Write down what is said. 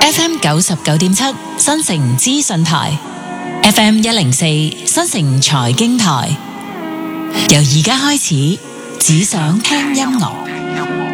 FM 99.7新城資訊台，FM 104新城財經台。由而家開始，只想聽音樂。